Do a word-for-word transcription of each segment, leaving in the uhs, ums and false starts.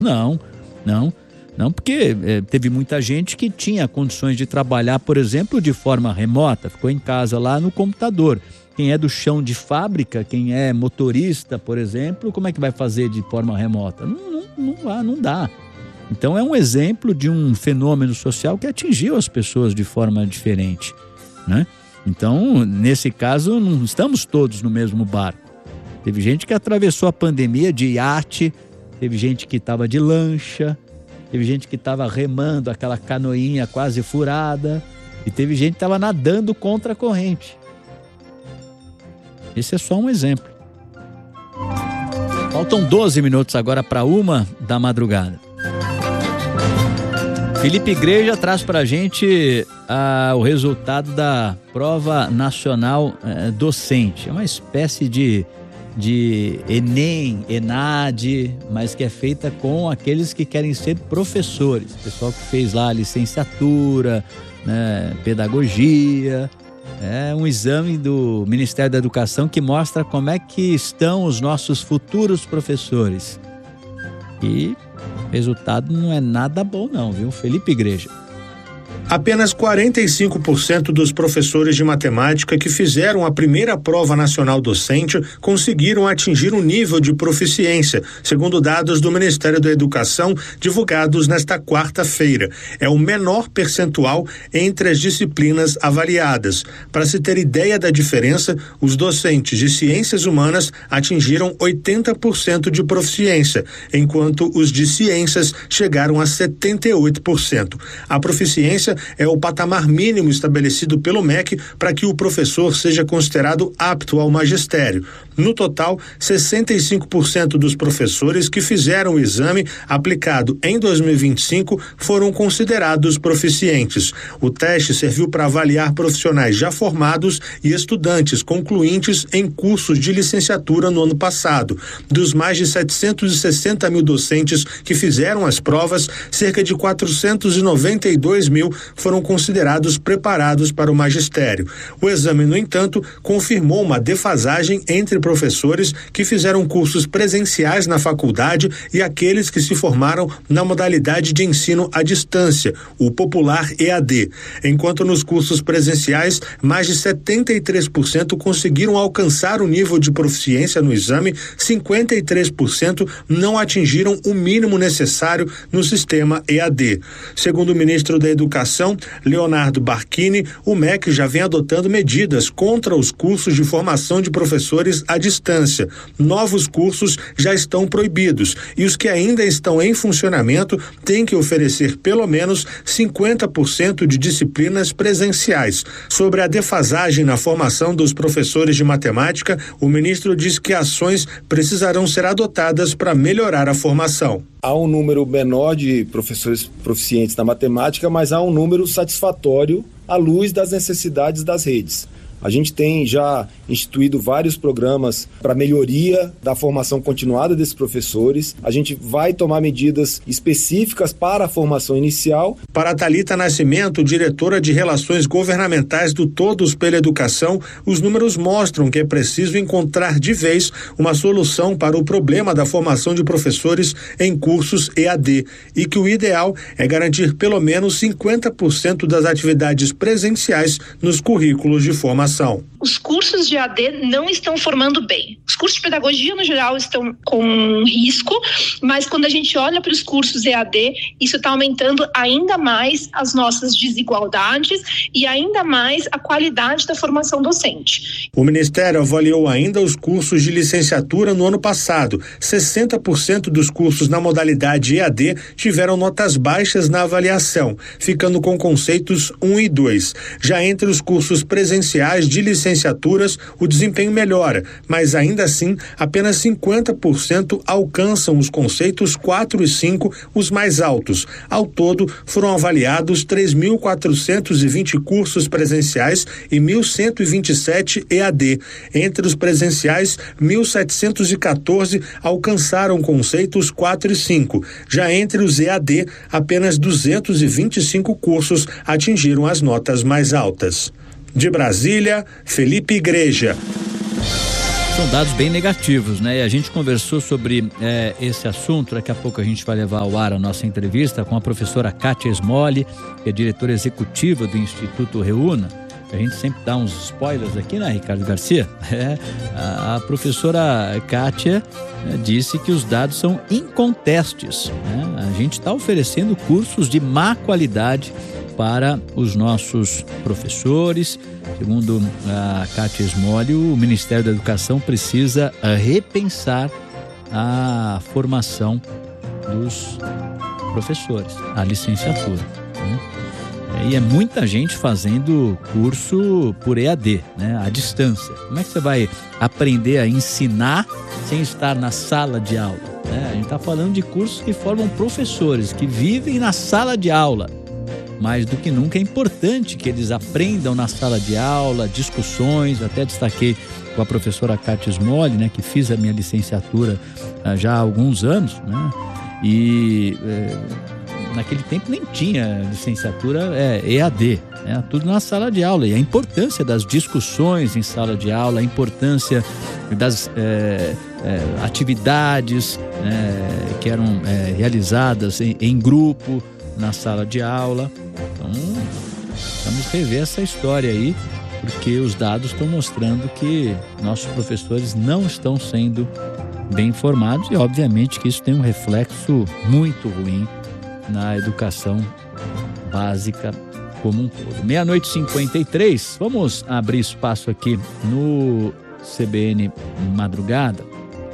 Não, não, não, porque é, teve muita gente que tinha condições de trabalhar, por exemplo, de forma remota, ficou em casa lá no computador. Quem é do chão de fábrica, quem é motorista, por exemplo, como é que vai fazer de forma remota? Não, não, não, dá, não dá. Então é um exemplo de um fenômeno social que atingiu as pessoas de forma diferente, né? Então, nesse caso, não estamos todos no mesmo barco. Teve gente que atravessou a pandemia de iate, teve gente que estava de lancha, teve gente que estava remando aquela canoinha quase furada e teve gente que estava nadando contra a corrente. Esse é só um exemplo. Faltam doze minutos agora para uma da madrugada. Felipe Igreja traz para a gente ah, o resultado da Prova Nacional eh, Docente. É uma espécie de, de Enem, ENAD, mas que é feita com aqueles que querem ser professores. O pessoal que fez lá a licenciatura, né, pedagogia. É um exame do Ministério da Educação que mostra como é que estão os nossos futuros professores. E o resultado não é nada bom não, viu? Felipe Igreja. Apenas quarenta e cinco por cento dos professores de matemática que fizeram a primeira prova nacional docente conseguiram atingir um nível de proficiência, segundo dados do Ministério da Educação divulgados nesta quarta-feira. É o menor percentual entre as disciplinas avaliadas. Para se ter ideia da diferença, os docentes de ciências humanas atingiram oitenta por cento de proficiência, enquanto os de ciências chegaram a setenta e oito por cento. A proficiência é o patamar mínimo estabelecido pelo M E C para que o professor seja considerado apto ao magistério. No total, sessenta e cinco por cento dos professores que fizeram o exame aplicado em dois mil e vinte e cinco foram considerados proficientes. O teste serviu para avaliar profissionais já formados e estudantes concluintes em cursos de licenciatura no ano passado. Dos mais de setecentos e sessenta mil docentes que fizeram as provas, cerca de quatrocentos e noventa e dois mil foram considerados preparados para o magistério. O exame, no entanto, confirmou uma defasagem entre professores que fizeram cursos presenciais na faculdade e aqueles que se formaram na modalidade de ensino à distância, o popular E A D. Enquanto nos cursos presenciais, mais de setenta e três por cento conseguiram alcançar o nível de proficiência no exame, cinquenta e três por cento não atingiram o mínimo necessário no sistema E A D. Segundo o ministro da Educação, Leonardo Barquini, o M E C já vem adotando medidas contra os cursos de formação de professores à distância. Novos cursos já estão proibidos e os que ainda estão em funcionamento têm que oferecer pelo menos cinquenta por cento de disciplinas presenciais. Sobre a defasagem na formação dos professores de matemática, o ministro diz que ações precisarão ser adotadas para melhorar a formação. Há um número menor de professores proficientes na matemática, mas há um número satisfatório à luz das necessidades das redes. A gente tem já instituído vários programas para melhoria da formação continuada desses professores. A gente vai tomar medidas específicas para a formação inicial. Para Thalita Nascimento, diretora de Relações Governamentais do Todos pela Educação, os números mostram que é preciso encontrar de vez uma solução para o problema da formação de professores em cursos E A D e que o ideal é garantir pelo menos cinquenta por cento das atividades presenciais nos currículos de formação. Os cursos de E A D não estão formando bem. Os cursos de pedagogia, no geral, estão com risco, mas quando a gente olha para os cursos E A D, isso está aumentando ainda mais as nossas desigualdades e ainda mais a qualidade da formação docente. O Ministério avaliou ainda os cursos de licenciatura no ano passado. sessenta por cento dos cursos na modalidade E A D tiveram notas baixas na avaliação, ficando com conceitos um e dois. Já entre os cursos presenciais de licenciaturas, o desempenho melhora, mas ainda assim, apenas cinquenta por cento alcançam os conceitos quatro e cinco, os mais altos. Ao todo, foram avaliados três mil quatrocentos e vinte cursos presenciais e mil cento e vinte e sete E A D. Entre os presenciais, mil setecentos e quatorze alcançaram conceitos quatro e cinco. Já entre os E A D, apenas duzentos e vinte e cinco cursos atingiram as notas mais altas. De Brasília, Felipe Igreja. São dados bem negativos, né? E a gente conversou sobre é, esse assunto. Daqui a pouco a gente vai levar ao ar a nossa entrevista com a professora Kátia Smolli, que é diretora executiva do Instituto Reúna. A gente sempre dá uns spoilers aqui, né, Ricardo Garcia? É, a, a professora Kátia né, disse que os dados são incontestes. Né? A gente está oferecendo cursos de má qualidade para os nossos professores. Segundo a Kátia Smolli, o Ministério da Educação precisa repensar a formação dos professores, a licenciatura. Né? E é muita gente fazendo curso por E A D, né? À distância. Como é que você vai aprender a ensinar sem estar na sala de aula? Né? A gente está falando de cursos que formam professores, que vivem na sala de aula. Mais do que nunca é importante que eles aprendam na sala de aula, discussões. Até destaquei com a professora Kátia Smolli, né, que fiz a minha licenciatura ah, já há alguns anos, né? E é, naquele tempo nem tinha licenciatura é, E A D, né? Tudo na sala de aula. E a importância das discussões em sala de aula, a importância das é, é, atividades é, que eram é, realizadas em, em grupo, na sala de aula. Então, vamos rever essa história aí, porque os dados estão mostrando que nossos professores não estão sendo bem informados e, obviamente, que isso tem um reflexo muito ruim na educação básica como um todo. Meia-noite e cinquenta e três, vamos abrir espaço aqui no C B N Madrugada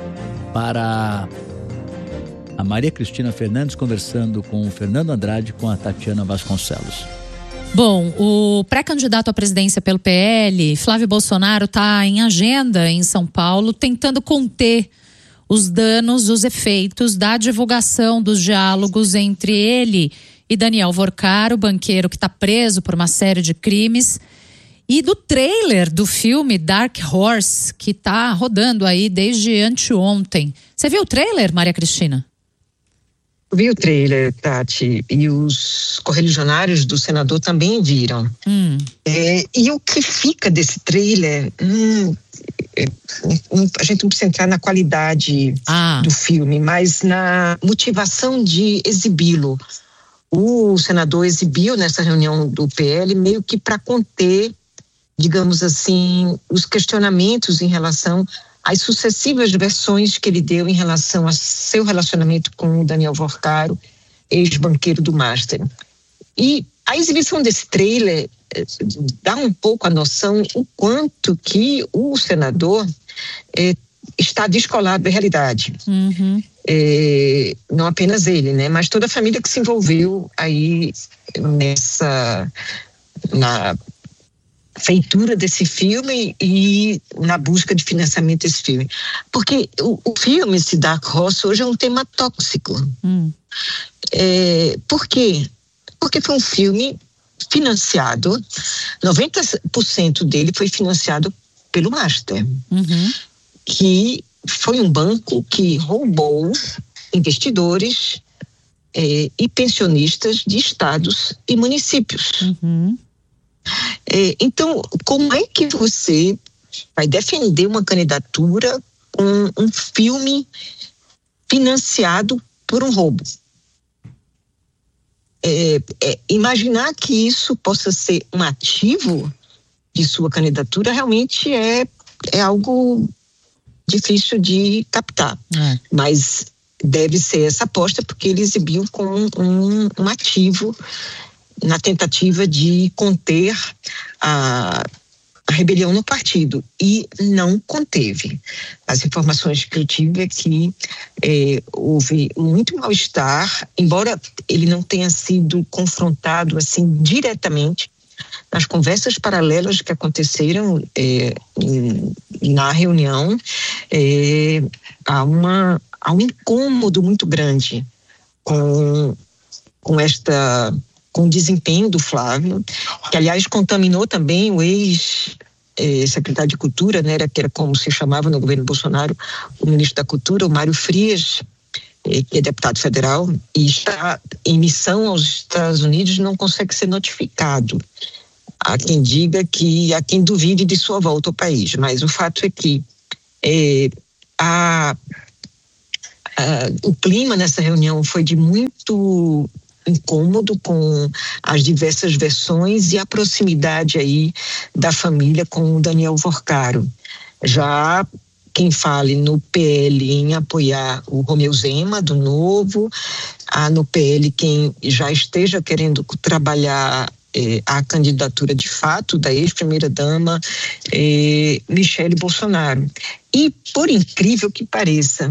para a Maria Cristina Fernandes conversando com o Fernando Andrade, com a Tatiana Vasconcelos. Bom, o pré-candidato à presidência pelo P L, Flávio Bolsonaro, está em agenda em São Paulo, tentando conter os danos, os efeitos da divulgação dos diálogos entre ele e Daniel Vorcaro, o banqueiro que está preso por uma série de crimes, e do trailer do filme Dark Horse, que está rodando aí desde anteontem. Você viu o trailer, Maria Cristina? Eu vi o trailer, Tati, e os correligionários do senador também viram. Hum. É, e o que fica desse trailer, hum, é, a gente não precisa entrar na qualidade ah. do filme, mas na motivação de exibi-lo. O senador exibiu nessa reunião do P L meio que para conter, digamos assim, os questionamentos em relação as sucessivas versões que ele deu em relação a seu relacionamento com o Daniel Vorcaro, ex-banqueiro do Master. E a exibição desse trailer dá um pouco a noção o quanto que o senador eh, está descolado da realidade. Uhum. Eh, não apenas ele, né, mas toda a família que se envolveu aí nessa... na feitura desse filme e na busca de financiamento desse filme. Porque o, o filme, esse Dark Horse, hoje é um tema tóxico. Hum. É, por quê? Porque foi um filme financiado, noventa por cento dele foi financiado pelo Master, uhum. que foi um banco que roubou investidores é, e pensionistas de estados e municípios. Uhum. É, então, como é que você vai defender uma candidatura com um filme financiado por um roubo? É, é, imaginar que isso possa ser um ativo de sua candidatura realmente é, é algo difícil de captar. É. Mas deve ser essa aposta porque ele exibiu como um, um ativo na tentativa de conter a, a rebelião no partido, e não conteve. As informações que eu tive é que é, houve muito mal-estar, embora ele não tenha sido confrontado assim diretamente nas conversas paralelas que aconteceram é, na reunião, é, há, uma, há um incômodo muito grande com, com esta... com o desempenho do Flávio, que aliás contaminou também o ex-secretário de Cultura, né, que era como se chamava no governo Bolsonaro, o ministro da Cultura, o Mário Frias, que é deputado federal, e está em missão aos Estados Unidos, não consegue ser notificado. Há quem diga que, há quem duvide de sua volta ao país, mas o fato é que É, a, a, o clima nessa reunião foi de muito incômodo com as diversas versões e a proximidade aí da família com o Daniel Vorcaro. Já quem fale no P L em apoiar o Romeu Zema, do Novo, há no P L quem já esteja querendo trabalhar eh, a candidatura de fato da ex-primeira-dama eh, Michele Bolsonaro. E, por incrível que pareça,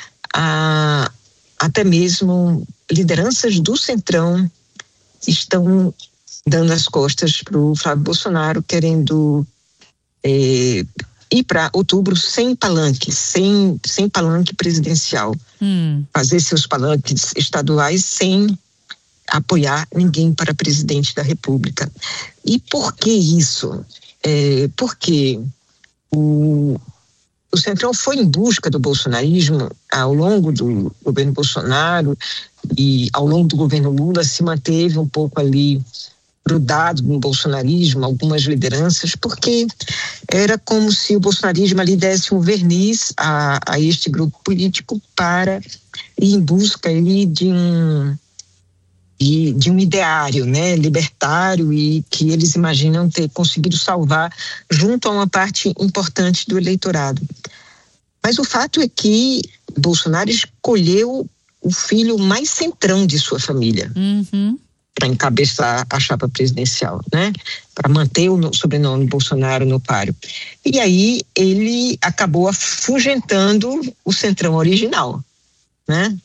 a, até mesmo lideranças do Centrão estão dando as costas para o Flávio Bolsonaro, querendo eh, ir para outubro sem palanque, sem, sem palanque presidencial. Hum. Fazer seus palanques estaduais sem apoiar ninguém para presidente da República. E por que isso? É, porque o, o Centrão foi em busca do bolsonarismo ao longo do governo Bolsonaro e ao longo do governo Lula se manteve um pouco ali grudado no bolsonarismo, algumas lideranças, porque era como se o bolsonarismo ali desse um verniz a, a este grupo político para ir em busca ali de um, de, de um ideário, né, libertário, e que eles imaginam ter conseguido salvar junto a uma parte importante do eleitorado. Mas o fato é que Bolsonaro escolheu o filho mais centrão de sua família. Uhum. Para encabeçar a chapa presidencial, né? Para manter o sobrenome Bolsonaro no páreo. E aí ele acabou afugentando o Centrão original, né?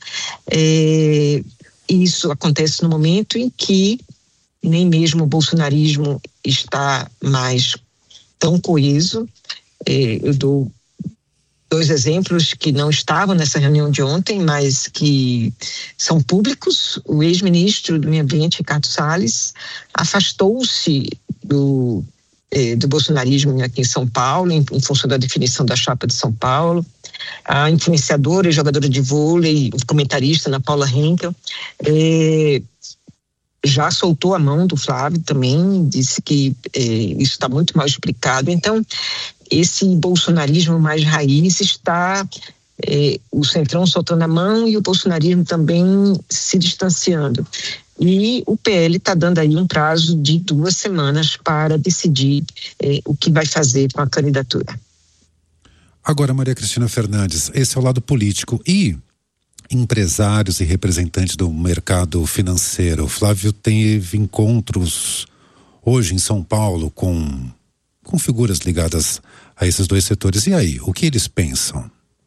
É, isso acontece no momento em que nem mesmo o bolsonarismo está mais tão coeso. É, eu dou dois exemplos que não estavam nessa reunião de ontem, mas que são públicos. O ex-ministro do Meio Ambiente, Ricardo Salles, afastou-se do, eh, do bolsonarismo aqui em São Paulo, em, em função da definição da chapa de São Paulo. A influenciadora e jogadora de vôlei, comentarista, Ana Paula Henkel, eh, já soltou a mão do Flávio também, disse que eh, isso está muito mal explicado. Então, esse bolsonarismo mais raiz está, eh, o Centrão soltando a mão e o bolsonarismo também se distanciando. E o P L está dando aí um prazo de duas semanas para decidir eh, o que vai fazer com a candidatura. Agora, Maria Cristina Fernandes, esse é o lado político. E empresários e representantes do mercado financeiro. O Flávio teve encontros hoje em São Paulo com, com figuras ligadas a esses dois setores. E aí, o que eles pensam?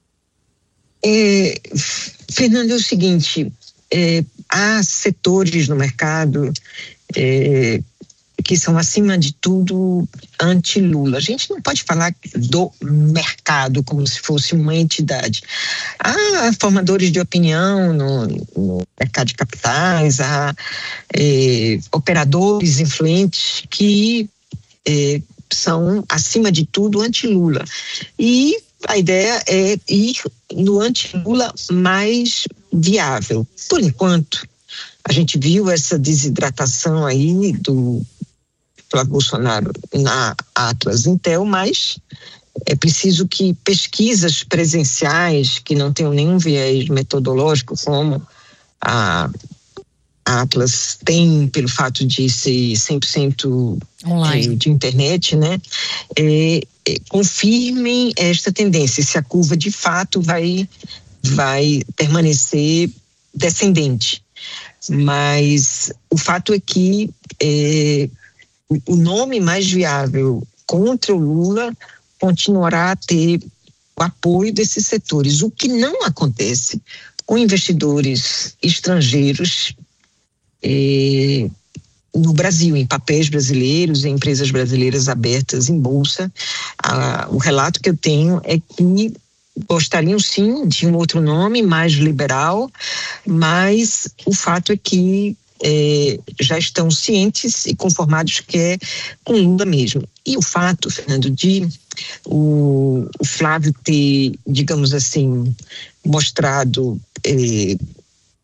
É, Fernando, é o seguinte, é, há setores no mercado é, que são, acima de tudo, anti-Lula. A gente não pode falar do mercado como se fosse uma entidade. Há formadores de opinião no, no mercado de capitais, há é, operadores influentes que é, são, acima de tudo, anti-Lula. E a ideia é ir no anti-Lula mais viável. Por enquanto, a gente viu essa desidratação aí do Flávio Bolsonaro na Atlas Intel, mas é preciso que pesquisas presenciais, que não tenham nenhum viés metodológico, como a Atlas tem, pelo fato de ser cem por cento online, de internet, né, é, é, confirmem esta tendência, se a curva de fato vai, vai permanecer descendente. Mas o fato é que é, o nome mais viável contra o Lula continuará a ter o apoio desses setores, o que não acontece com investidores estrangeiros eh, no Brasil, em papéis brasileiros, em empresas brasileiras abertas em bolsa. Ah, o relato que eu tenho é que gostariam sim de um outro nome mais liberal, mas o fato é que É, já estão cientes e conformados que é com Lula mesmo. E o fato, Fernando, de o, o Flávio ter, digamos assim, mostrado é,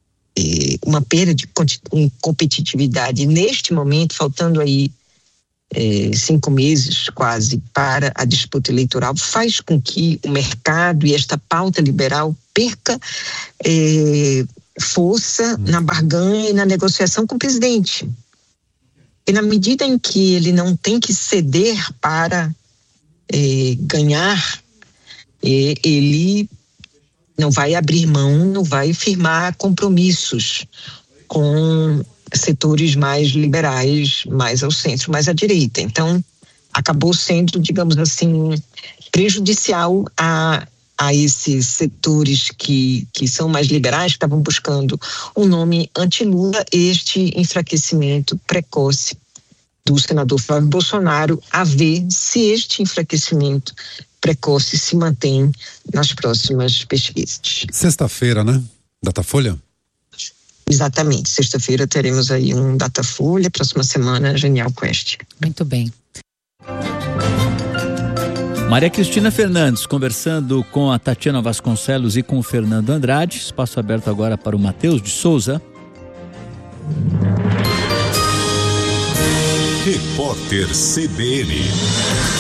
é, uma perda de competitividade neste momento, faltando aí é, cinco meses quase para a disputa eleitoral, faz com que o mercado e esta pauta liberal perca é, força na barganha e na negociação com o presidente. E na medida em que ele não tem que ceder para é, ganhar, é, ele não vai abrir mão, não vai firmar compromissos com setores mais liberais, mais ao centro, mais à direita. Então, acabou sendo, digamos assim, prejudicial a, a esses setores que, que são mais liberais, que estavam buscando um nome anti-Lula, este enfraquecimento precoce do senador Flávio Bolsonaro, a ver se este enfraquecimento precoce se mantém nas próximas pesquisas. Sexta-feira, né? Datafolha? Exatamente. Sexta-feira teremos aí um Datafolha, próxima semana, Genial Quest. Muito bem. Maria Cristina Fernandes conversando com a Tatiana Vasconcelos e com o Fernando Andrade. Espaço aberto agora para o Matheus de Souza. Repórter C B N.